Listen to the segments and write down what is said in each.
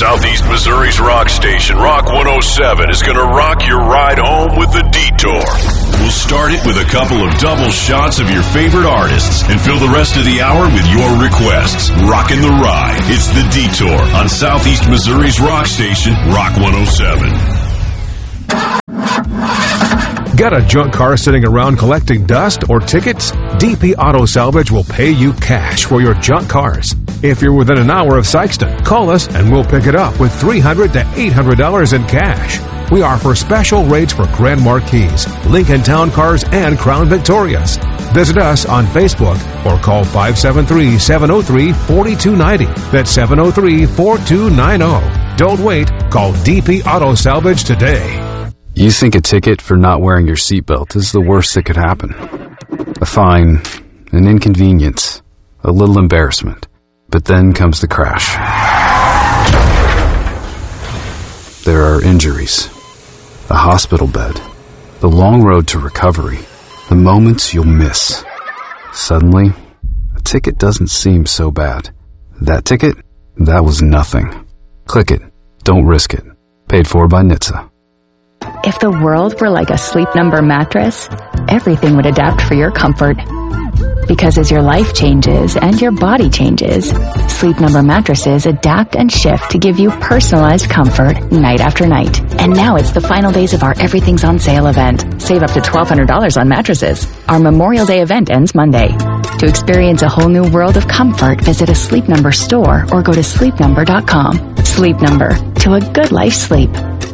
Southeast Missouri's rock station, Rock 107, is going to rock your ride home with The Detour. We'll start it with a couple of double shots of your favorite artists and fill the rest of the hour with your requests. Rockin' the ride. It's The Detour on Southeast Missouri's rock station, Rock 107. Got a junk car sitting around collecting dust or tickets? DP Auto Salvage will pay you cash for your junk cars. If you're within an hour of Sykeston, call us and we'll pick it up with $300 to $800 in cash. We offer special rates for Grand Marquis, Lincoln Town Cars, and Crown Victorias. Visit us on Facebook or call 573-703-4290. That's 703-4290. Don't wait. Call DP Auto Salvage today. You think a ticket for not wearing your seatbelt is the worst that could happen. A fine, an inconvenience, a little embarrassment. But then comes the crash. There are injuries, a hospital bed, the long road to recovery, the moments you'll miss. Suddenly, a ticket doesn't seem so bad. That ticket? That was nothing. Click it. Don't risk it. Paid for by NHTSA. If the world were like a Sleep Number mattress, everything would adapt for your comfort. Because as your life changes and your body changes, Sleep Number mattresses adapt and shift to give you personalized comfort night after night. And now it's the final days of our Everything's on Sale event. Save up to $1,200 on mattresses. Our Memorial Day event ends Monday. To experience a whole new world of comfort, visit a Sleep Number store or go to sleepnumber.com. Sleep Number. To a good life sleep.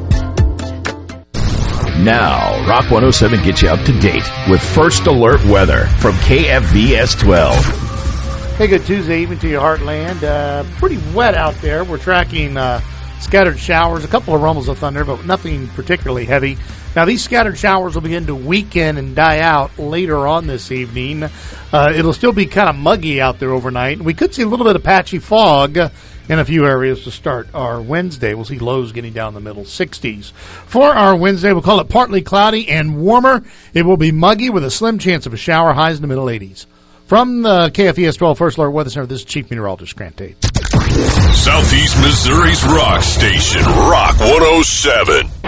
Now, Rock 107 gets you up to date with First Alert weather from KFVS 12. Hey, good Tuesday evening to your heartland. Pretty wet out there. We're tracking scattered showers, a couple of rumbles of thunder, but nothing particularly heavy. Now, these scattered showers will begin to weaken and die out later on this evening. It'll still be kind of muggy out there overnight. We could see a little bit of patchy fog in a few areas to start our Wednesday. We'll see lows getting down the middle 60s. For our Wednesday, we'll call it partly cloudy and warmer. It will be muggy with a slim chance of a shower, highs in the middle 80s. From the KFVS 12 First Alert Weather Center, this is Chief Meteorologist Grant Tate. Southeast Missouri's rock station, Rock 107.